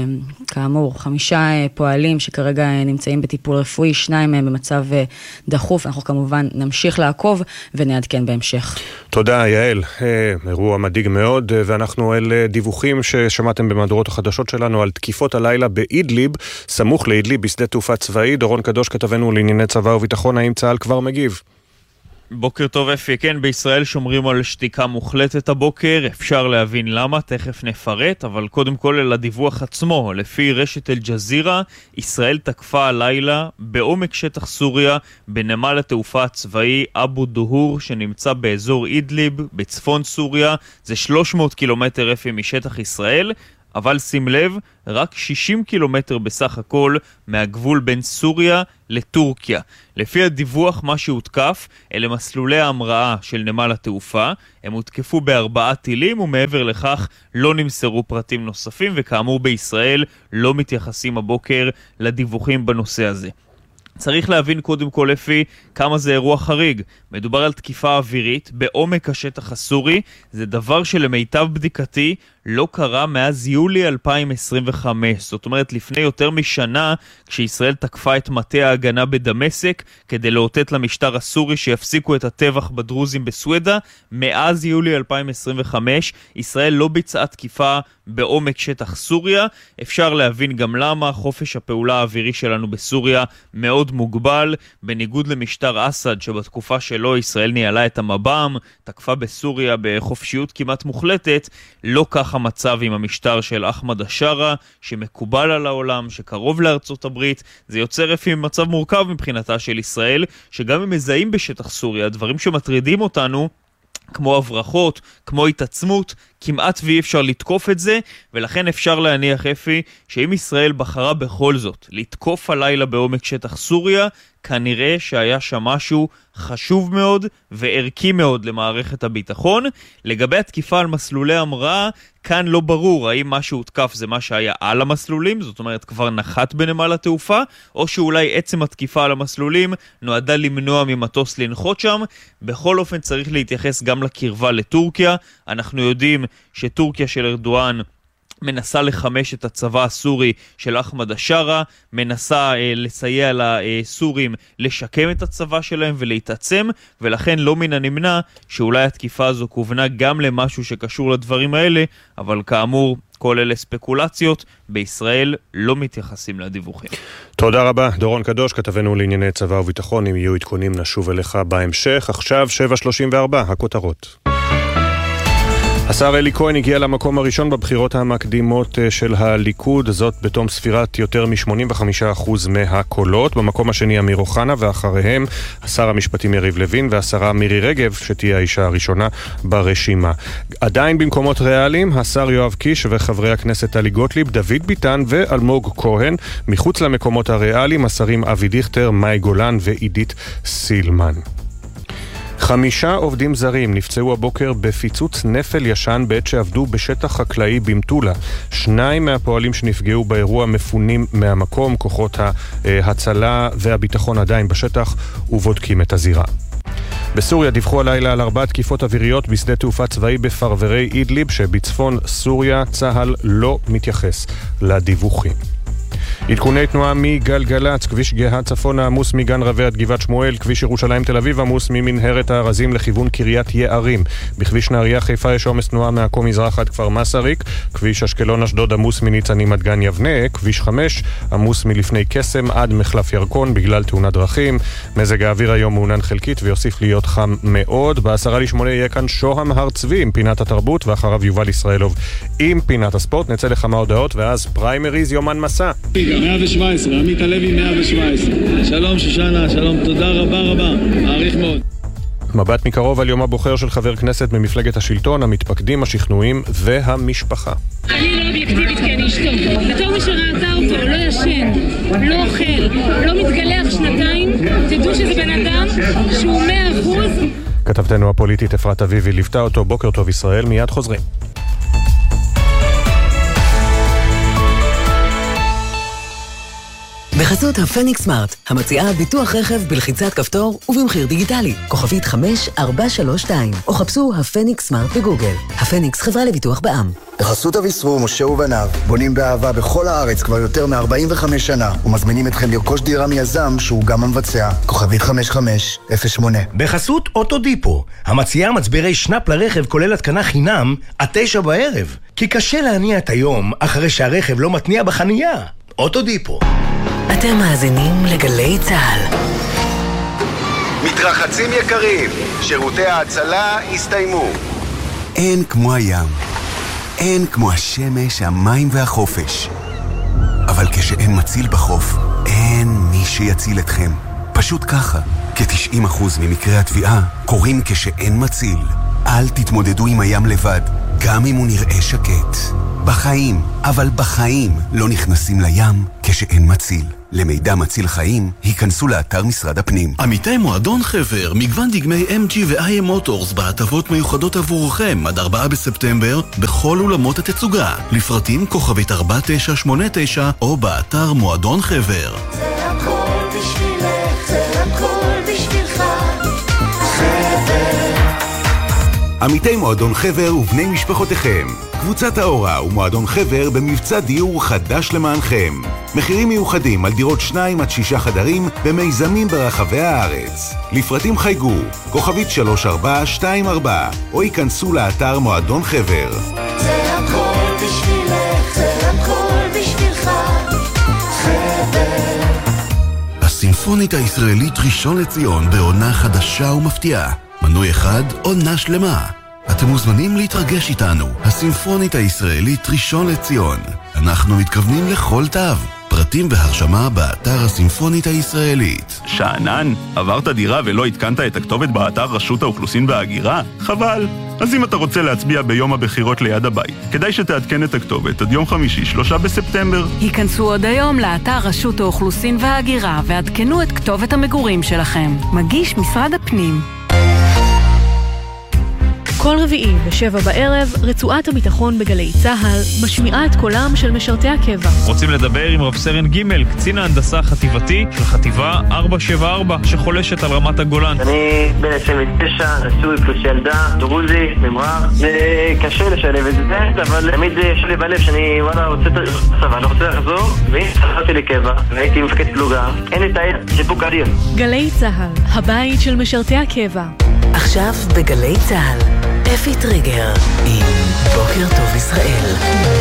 כאמור, חמישה פועלים שכרגע נמצאים בטיפול רפואי, שניים מהם במצב דחוף. אנחנו כמובן נמשיך לעקוב ונעדכן בהמשך. תודה יעל, אירוע מדאיג מאוד, ואנחנו אל דיווחים ששמעתם במהדורות החדשות שלנו על תקיפות הלילה באידליב, סמוך לאידליב בשדה תעופה צבאי. דורון קדוש, כתבנו לענייני צבא וביטחון, האם צה"ל כבר מגיב? בוקר טוב אפי, כן, בישראל שומרים על שתיקה מוחלטת הבוקר, אפשר להבין למה, תכף נפרט, אבל קודם כל אל הדיווח עצמו. לפי רשת אל-ג'זירה, ישראל תקפה הלילה בעומק שטח סוריה, בנמל התעופה הצבאי אבו דוהור, שנמצא באזור אידליב, בצפון סוריה. זה שלוש מאות קילומטר אפי משטח ישראל, אבל שים לב, רק שישים קילומטר בסך הכל מהגבול בין סוריה לטורקיה. לפי הדיווח, מה שהותקף אלה מסלולי ההמראה של נמל התעופה, הם הותקפו בארבעה טילים, ומעבר לכך לא נמסרו פרטים נוספים, וכאמור בישראל לא מתייחסים הבוקר לדיווחים בנושא הזה. צריך להבין קודם כל לפי כמה זה אירוע חריג. מדובר על תקיפה אווירית בעומק השטח הסורי, זה דבר שלמיטב בדיקתי לא קרה מאז יולי אלפיים עשרים וחמש. זאת אומרת, לפני יותר משנה, כשישראל תקפה את מטה ההגנה בדמשק כדי לאותת למשטר הסורי שיפסיקו את הטבח בדרוזים בסווידה, מאז יולי אלפיים עשרים וחמש ישראל לא ביצעה תקיפה בעומק שטח סוריה. אפשר להבין גם למה. חופש הפעולה האווירי שלנו בסוריה מאוד מוגבל, בניגוד למשטר אסד שבתקופה שלו ישראל ניהלה את המב"ם, תקפה בסוריה בחופשיות כמעט מוחלטת. לא כך המצב עם המשטר של אחמד השרה, שמקובל על העולם, שקרוב לארצות הברית. זה יוצר אפילו מצב מורכב מבחינתה של ישראל, שגם אם מזהים בשטח סוריה דברים שמטרידים אותנו, כמו הברחות, כמו התעצמות, כמעט ואי אפשר לתקוף את זה, ולכן אפשר להניח אפי שאם ישראל בחרה בכל זאת לתקוף הלילה בעומק שטח סוריה, כנראה שהיה שם משהו חשוב מאוד וערכי מאוד למערכת הביטחון. לגבי התקיפה על מסלולי המראה, כאן לא ברור האם מה שהותקף זה מה שהיה על המסלולים, זאת אומרת כבר נחת בנמל התעופה, או שאולי עצם התקיפה על המסלולים נועדה למנוע ממטוס לנחות שם. בכל אופן צריך להתייחס גם לקרבה לטורקיה. אנחנו יודעים שטורקיה של ארדואן מנסה לחמש את הצבא הסורי של אחמד השרה, מנסה אה, לסייע לסורים לשקם את הצבא שלהם ולהתעצם, ולכן לא מן הנמנע שאולי התקיפה הזו כוונה גם למשהו שקשור לדברים האלה, אבל כאמור, כל אלה ספקולציות, בישראל לא מתייחסים לדיווחים. תודה רבה, דורון קדוש, כתבנו לענייני צבא וביטחון. אם יהיו עדכונים נשוב אליך בהמשך. עכשיו שבע שלושים וארבע, הכותרות. השר אלי כהן הגיע למקום הראשון בבחירות המקדימות של הליכוד, זאת בתום ספירת יותר מ-שמונים וחמישה אחוז מהקולות. במקום השני אמיר אוחנה, ואחריהם השר המשפטים יריב לוין והשרה מירי רגב, שתהיה האישה הראשונה ברשימה. עדיין במקומות ריאליים, השר יואב קיש וחברי הכנסת טלי גוטליב, דוד ביטן ואלמוג כהן. מחוץ למקומות הריאליים, השרים אבי דיכטר, מאי גולן ועידית סילמן. חמישה עובדים זרים נפצעו הבוקר בפיצוץ נפל ישן בעת שעבדו בשטח חקלאי במטולה. שניים מהפועלים שנפגעו באירוע מפונים מהמקום. כוחות ההצלה והביטחון עדיין בשטח ובודקים את הזירה. בסוריה דיווחו הלילה על ארבע תקיפות אוויריות בשדה תעופה צבאי בפרברי אידליב שבצפון סוריה. צהל לא מתייחס לדיווחים. עדכוני תנועה מגלגלץ, כביש גאה צפון העמוס מגן רבי עד גבעת שמואל, כביש ירושלים תל אביב עמוס ממנהרת הארזים לכיוון קריית יערים. בכביש נהריה חיפה יש עומס תנועה מעכו מזרח עד כפר מסריק, כביש אשקלון אשדוד עמוס מניצנים עד גן יבנה, כביש חמש עמוס מלפני קסם עד מחלף ירקון בגלל תאונת דרכים. מזג האוויר היום מעונן חלקית ויוסיף להיות חם מאוד. בעשרה לשמונה יהיה כאן שוהם הר צבי עם פינת התרבות, ואחריו יובל ישראלוב עם פינת הספורט. נצא לכמה הודעות ואז פריימריז יומן מסע. מאה ושבע עשרה, עמית הלוי מאה ושבע עשרה. שלום שושנה, שלום, תודה רבה רבה, מעריך מאוד. מבט מקרוב על יום הבוחר של חבר כנסת במפלגת השלטון, המתפקדים, השכנועים והמשפחה. אני לא אובייקטיבית כי אני אשתו. בתור מי שראתה אותו, לא ישן, לא אוכל, לא מתגלח שנתיים, תדעו שזה בן אדם שהוא מאה אחוז. כתבתנו הפוליטית אפרת אביבי ליוותה אותו. בוקר טוב ישראל, מיד חוזרים. בחסות הפניקס סמארט, המציעה ביטוח רכב בלחיצת כפתור ובמחיר דיגיטלי. כוכבית חמש ארבע שלוש שתיים, או חפשו הפניקס סמארט בגוגל. הפניקס חברה לביטוח בע"מ. בחסות אביסרו, משה ובניו, בונים באהבה בכל הארץ כבר יותר מ-ארבעים וחמש שנה, ומזמינים אתכם לרכוש דירה מיזם שהוא גם המבצע. כוכבית חמש חמש אפס שמונה. בחסות אוטודיפו, המציעה מצברי שנאפ לרכב כולל התקנה חינם עד תשע בערב. כי קשה להניע את היום אחרי שהרכב לא מתניע בחנייה. אוטודיפו. אתם מאזינים לגלי צהל. מתרחצים יקרים, שירותי ההצלה הסתיימו. אין כמו הים, אין כמו השמש, המים והחופש. אבל כשאין מציל בחוף, אין מי שיציל אתכם. פשוט ככה, כ-תשעים אחוז ממקרי התביעה קורים כשאין מציל. אל תתמודדו עם הים לבד, גם אם הוא נראה שקט. בחיים, אבל בחיים לא נכנסים לים כשאין מציל. למידע מציל חיים, היכנסו לאתר משרד הפנים. עמיתי מועדון חבר, מגוון דגמי אם ג'י ו-איי אם Motors בהטבות מיוחדות עבורכם עד ארבעה בספטמבר בכל אולמות התצוגה. לפרטים כוכבית ארבע תשע שמונה תשע או באתר מועדון חבר. זה הכל בשבילך, זה הכל בשבילך, חבר. עמיתי מועדון חבר ובני משפחותיכם, קבוצת האורה ומועדון חבר במבצע דיור חדש למענכם. מחירים מיוחדים על דירות שניים עד שישה חדרים במיזמים ברחבי הארץ. לפרטים חייגו, כוכבית שלוש ארבע שתיים ארבע, או ייכנסו לאתר מועדון חבר. זה הכל בשבילך, זה הכל בשבילך, חבר. הסימפונית הישראלית ראשון לציון בעונה חדשה ומפתיעה. מנוי אחד, עונה שלמה. אתם מוזמנים להתרגש איתנו. הסימפונית הישראלית ראשון לציון. אנחנו מתכוונים לכל תו. פרטים והרשמה באתר הסימפונית הישראלית. שענן, עברת דירה ולא התקנת את הכתובת באתר רשות האוכלוסין וההגירה? חבל. אז אם אתה רוצה להצביע ביום הבחירות ליד הבית, כדאי שתעדכן את הכתובת עד יום חמישי, שלושה בספטמבר. היכנסו עוד היום לאתר רשות האוכלוסין וההגירה ועדכנו את כתובת המגורים שלכם. מגיש משרד הפנים. כל רביעי בשבע בערב, רצועת הביטחון בגלי צהל משמיעה את קולם של משרתי הקבע. רוצים לדבר עם רב סרן ג' קצין ההנדסה החטיבתי של חטיבה ארבע שבע ארבע שחולשת על רמת הגולן. אני בן עשרים ותשע, נשוי פלוס ילדה, דרוזי, ממרח. זה קשה לשלב את זה, אבל תמיד יש לי בלב שאני וואלה רוצה צבא, אני רוצה לחזור, והנה חזרתי לקבע, והייתי מפקד פלוגה. אין לי את סיפוק אדיר. גלי צהל, הבית של משרתי הקבע. עכשיו בגלי צהל, אפי טריגר עם בוקר טוב ישראל.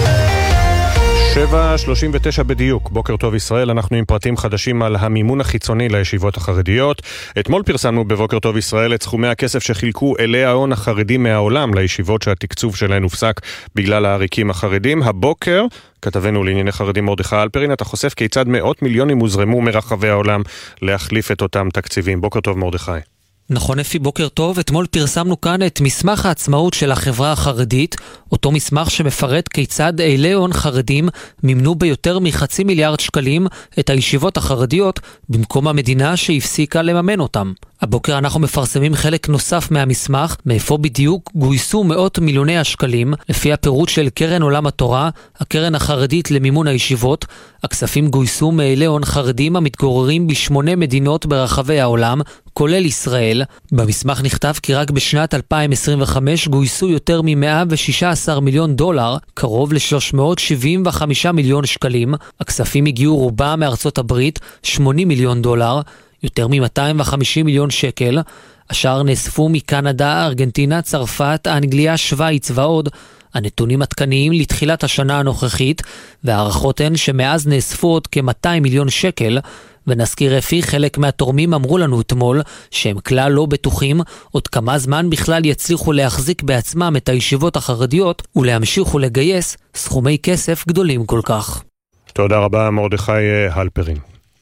שבע שלושים ותשע בדיוק, בוקר טוב ישראל, אנחנו עם פרטים חדשים על המימון החיצוני לישיבות החרדיות. אתמול פרסמנו בבוקר טוב ישראל את סכומי הכסף שחילקו אלי ההון החרדים מהעולם לישיבות שהתקצוב שלהן הופסק בגלל העריקים החרדים. הבוקר כתבנו לענייני חרדים מרדכי אלפרין, אתה חושף כיצד מאות מיליונים הוזרמו מרחבי העולם להחליף את אותם תקציבים. בוקר טוב מרדכי. נכון אפי, בוקר טוב. אתמול פרסמנו כאן את מסמך העצמאות של החברה החרדית, אותו מסמך שמפרט כיצד אילי הון חרדים מימנו ביותר מחצי מיליארד שקלים את הישיבות החרדיות במקום המדינה שהפסיקה לממן אותם. הבוקר אנחנו מפרסמים חלק נוסף מהמסמך, מאיפה בדיוק גויסו מאות מיליוני השקלים. לפי הפירוט של קרן עולם התורה, הקרן החרדית למימון הישיבות, הכספים גויסו מאילי הון חרדים המתגוררים בשמונה מדינות ברחבי העולם, כולל ישראל. במסמך נכתב כי רק בשנת אלפיים עשרים וחמש גויסו יותר מ-מאה ושישה עשר מיליון דולר, קרוב ל-שלוש מאות שבעים וחמישה מיליון שקלים. הכספים הגיעו רובה מארצות הברית, שמונים מיליון דולר, יותר מ-מאתיים וחמישים מיליון שקל. השאר נאספו מקנדה, ארגנטינה, צרפת, אנגליה, שוויץ ועוד. הנתונים עדכניים לתחילת השנה הנוכחית, והערכות הן שמאז נאספו עוד כ-מאתיים מיליון שקל. ונזכיר אפי, חלק מהתורמים אמרו לנו אתמול שהם כלל לא בטוחים עוד כמה זמן בכלל יצליחו להחזיק בעצמם את הישיבות החרדיות ולהמשיך ולגייס סכומי כסף גדולים כל כך. תודה רבה מרדכי אלפרין.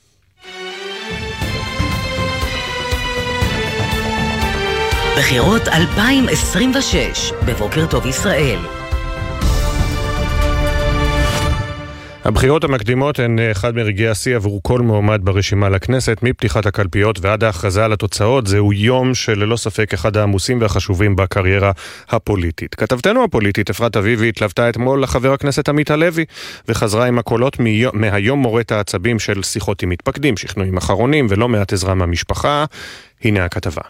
בחירות אלפיים עשרים ושש בבוקר טוב ישראל. הבחירות המקדימות הן אחד מרגעי השיא עבור כל מועמד ברשימה לכנסת, מפתיחת הקלפיות ועד ההכרזה על התוצאות. זהו יום שללא ספק אחד העמוסים והחשובים בקריירה הפוליטית. כתבתנו הפוליטית אפרת אביבי התלוותה אתמול לחבר הכנסת עמית הלוי וחזרה עם הקולות מהיום מורת העצבים של שיחות עם מתפקדים, שכנועים אחרונים ולא מעט עזרה מהמשפחה. הנה הכתבה.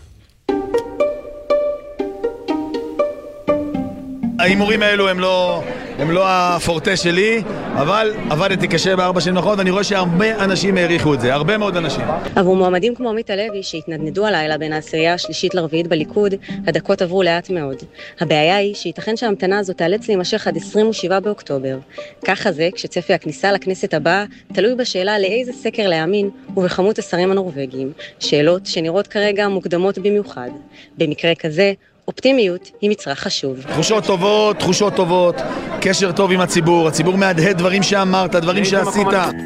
ההימורים האלו הם לא, הם לא הפורטה שלי, אבל עבדתי קשה בארבע שנים נכון, ואני רואה שהרבה אנשים העריכו את זה, הרבה מאוד אנשים. עבור מועמדים כמו עמית הלוי שהתנדנדו הלילה בין העשירייה השלישית לרביעית בליכוד, הדקות עברו לאט מאוד. הבעיה היא שייתכן שההמתנה הזאת תאלץ להימשך עד עשרים ושבעה באוקטובר. ככה זה כשצפי הכניסה לכנסת הבאה תלוי בשאלה לאיזה סקר להאמין ובכמות השרים הנורווגיים, שאלות שנראות כרגע מוקדמות במיוחד. במקרה כזה, אופטימיות היא מצרך חשוב. תחושות טובות, תחושות טובות, קשר טוב עם הציבור, הציבור מהדהד דברים שאמרת, דברים שעשית.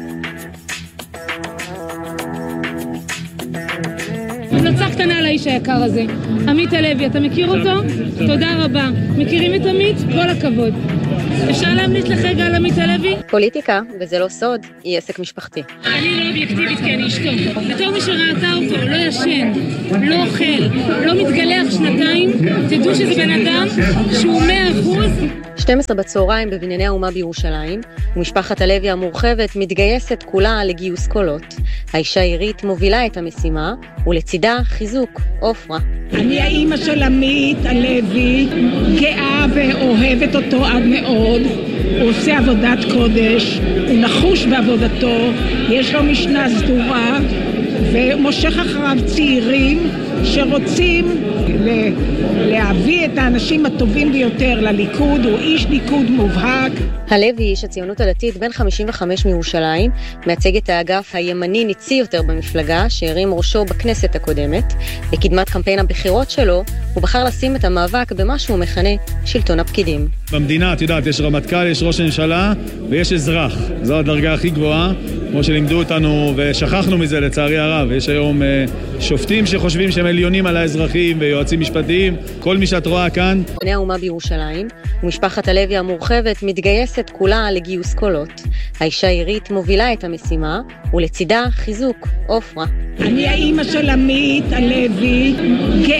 המלצה קטנה על האיש היקר הזה, עמית הלוי, אתה מכיר אותו? תודה רבה. מכירים את עמית? כל הכבוד. אפשר להמליץ לך על עמית הלוי? פוליטיקה, וזה לא סוד, היא עסק משפחתי. אני לא אובייקטיבית כי אני אשתו. בתור מי שראתה אותו, לא ישן, לא אוכל, לא מתגלח שנתיים, תדעו שזה בן אדם שהוא מאה אחוז. שתים עשרה בצהריים בבנייני האומה בירושלים, ומשפחת הלוי המורחבת מתגייסת כולה לגיוס קולות. האישה עירית מובילה את המשימה, ולצידה חיזוק, אופרה. אני האימא של עמית הלוי, גאה ואוהבת אותו עד מאוד. הוא עושה עבודת קודש, הוא נחוש בעבודתו, יש לו משנה סדורה, ומושך אחריו צעירים שרוצים להביא את האנשים הטובים ביותר לליכוד. הוא איש ליכוד מובהק. הלוי, איש הציונות הדתית, בן חמישים וחמש מירושלים, מייצג את האגף הימני ניצי יותר במפלגה, שהרים ראשו בכנסת הקודמת. בקדמת קמפיין הבחירות שלו, הוא בחר לשים את המאבק במה שהוא מכנה שלטון הפקידים. במדינה, את יודעת, יש רמטכ"ל, יש ראש הממשלה ויש אזרח. זו הדרגה הכי גבוהה, כמו שלימדו אותנו ושכחנו מזה לצערי הרב. יש היום אה, שופטים שחושבים שהם עליונים על האזרחים ויועצים משפטיים. כל מי שאת רואה כאן. בני האומה בירושלים, ומשפחת הלוי המורחבת מתגייסת כולה לגיוס קולות. האישה עירית מובילה את המשימה, ולצידה חיזוק, אופרה. אני האימא של עמית הלוי, גאה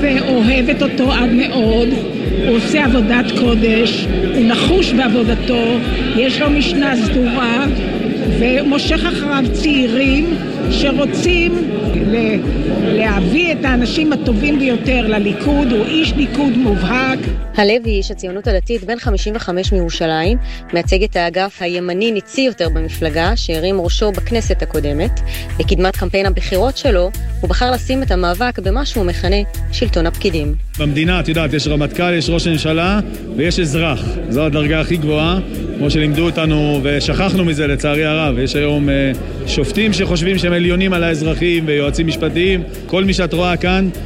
ואוהבת אותו עד מאוד. הוא עושה עבודת קודש, הוא נחוש בעבודתו, יש לו משנה סדורה, ומושך אחריו צעירים שרוצים להביא את האנשים הטובים ביותר לליכוד. הוא איש ליכוד מובהק. הלוי, איש הציונות הדתית, בן חמישים וחמש מירושלים, מייצג את האגף הימני ניצי יותר במפלגה, שהרים ראשו בכנסת הקודמת. בקדמת קמפיין הבחירות שלו, הוא בחר לשים את המאבק במה שהוא מכנה שלטון הפקידים. במדינה, את יודעת, יש רמטכ"ל, יש ראש הממשלה ויש אזרח. זו הדרגה הכי גבוהה, כמו שלימדו אותנו, ושכחנו מזה לצערי הרב. יש היום uh, שופטים שחושבים שהם עליונים על האזרחים ויועצים משפטיים. כל מי שאת רואה כאן